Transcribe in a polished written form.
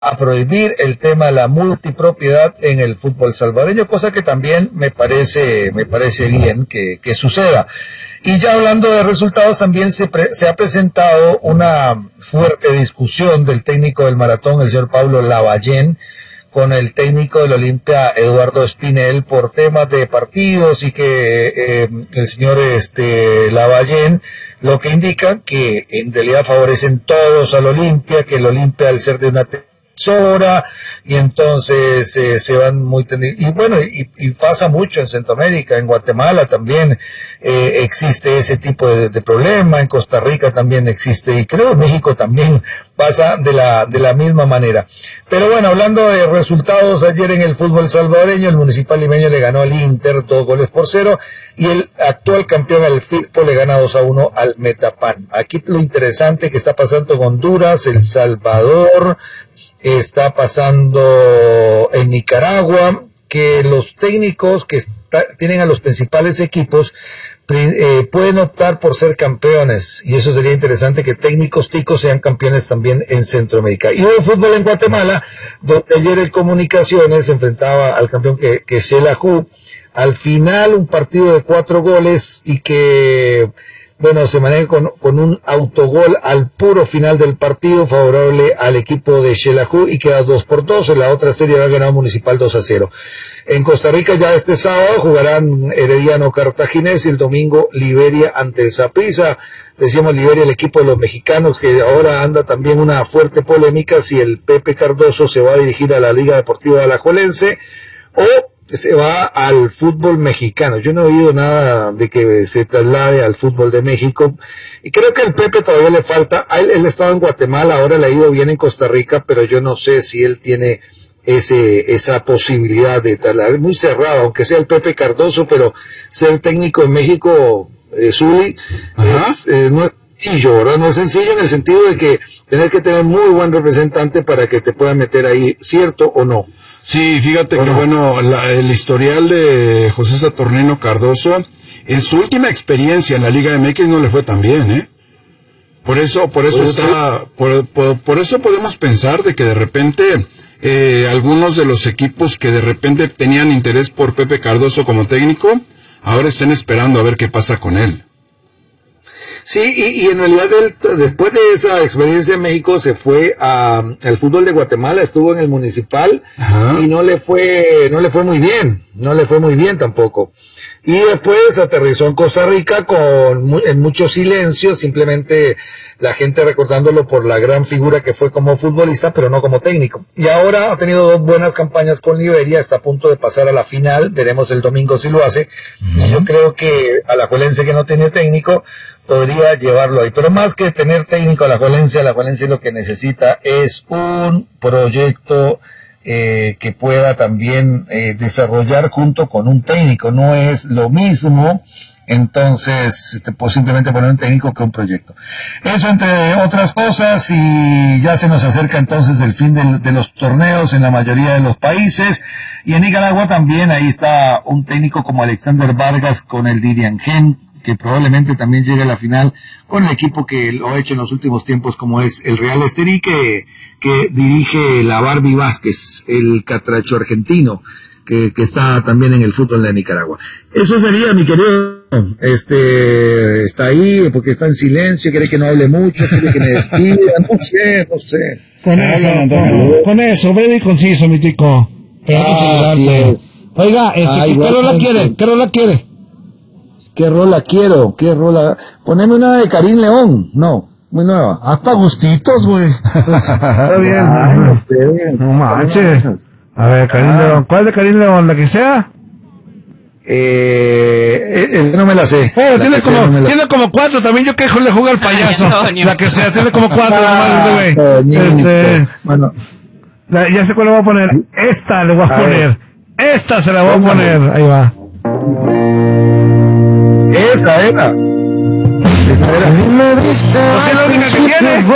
a prohibir el tema de la multipropiedad en el fútbol salvadoreño, cosa que también me parece bien que suceda. Y ya hablando de resultados, también se ha presentado una fuerte discusión del técnico del Maratón, el señor Pablo Lavallén, con el técnico del Olimpia, Eduardo Espinel, por temas de partidos, y que el señor Lavallén lo que indica que en realidad favorecen todos al Olimpia, que el Olimpia, al ser de una hora, y entonces se van muy tendidos. Y bueno, y pasa mucho en Centroamérica, en Guatemala también existe ese tipo de problema, en Costa Rica también existe, y creo en México también pasa de la misma manera. Pero bueno, hablando de resultados, ayer en el fútbol salvadoreño, el Municipal Limeño le ganó al Inter 2-0, y el actual campeón, el Firpo, le gana 2-1 al Metapan. Aquí lo interesante que está pasando en Honduras, El Salvador, está pasando en Nicaragua, que los técnicos que tienen a los principales equipos pueden optar por ser campeones, y eso sería interesante, que técnicos ticos sean campeones también en Centroamérica. Y hubo fútbol en Guatemala, donde ayer el Comunicaciones se enfrentaba al campeón que es Xelajú. Al final, un partido de 4 goles, y que bueno, se maneja con un autogol al puro final del partido, favorable al equipo de Xelajú, y queda 2-2. En la otra serie va a ganar Municipal 2-0. En Costa Rica ya este sábado jugarán Herediano Cartaginés, y el domingo Liberia ante el Saprissa. Decíamos Liberia, el equipo de los mexicanos, que ahora anda también una fuerte polémica si el Pepe Cardoso se va a dirigir a la Liga Deportiva Alajuelense o se va al fútbol mexicano. Yo no he oído nada de que se traslade al fútbol de México, y creo que el Pepe todavía le falta. Él estaba en Guatemala, ahora le ha ido bien en Costa Rica, pero yo no sé si él tiene esa posibilidad de trasladar. Es muy cerrado, aunque sea el Pepe Cardoso, pero ser técnico en México, Zuli, no es sencillo, ¿verdad? No es sencillo, en el sentido de que tenés que tener muy buen representante para que te puedan meter ahí, ¿cierto o no? Sí, fíjate que bueno, el historial de José Saturnino Cardoso, en su última experiencia en la Liga MX no le fue tan bien, Por eso podemos pensar de que de repente algunos de los equipos que de repente tenían interés por Pepe Cardoso como técnico, ahora están esperando a ver qué pasa con él. Sí, y en realidad él, después de esa experiencia en México, se fue al fútbol de Guatemala, estuvo en el Municipal. Ajá. Y no le fue muy bien tampoco. Y después aterrizó en Costa Rica en mucho silencio, simplemente la gente recordándolo por la gran figura que fue como futbolista, pero no como técnico. Y ahora ha tenido 2 buenas campañas con Liberia, está a punto de pasar a la final, veremos el domingo si lo hace. Y yo creo que Alajuelense, que no tiene técnico, podría llevarlo ahí. Pero más que tener técnico, Alajuelense lo que necesita es un proyecto que pueda también desarrollar junto con un técnico. No es lo mismo, entonces, pues simplemente poner un técnico que un proyecto. Eso, entre otras cosas, y ya se nos acerca entonces el fin de los torneos en la mayoría de los países. Y en Nicaragua también, ahí está un técnico como Alexander Vargas con el Diriangén, que probablemente también llegue a la final con el equipo que lo ha hecho en los últimos tiempos, como es el Real Estelí, que dirige la Barbie Vázquez, el catracho argentino, que está también en el fútbol de Nicaragua. Eso sería, mi querido. Está ahí porque está en silencio, quiere que no hable mucho, quiere que me despida, no sé. Con eso, breve y conciso, mi tico. Oiga, ¿qué rola quiere? ¿Qué rola quiero? Poneme una de Karim León. No, muy nueva. Hasta gustitos, güey. Está bien. No manches. A ver, Karim León. ¿Cuál de Karim León? ¿La que sea? No me la sé. Bueno, tiene como 4. También yo quejo le juego al payaso. La que sea, tiene como 4 nomás güey. Bueno. Ya sé cuál le voy a poner. Esta le voy a poner. Esta se la voy a poner. Ahí va. Esa era. Me diste. No sé la única que tiene.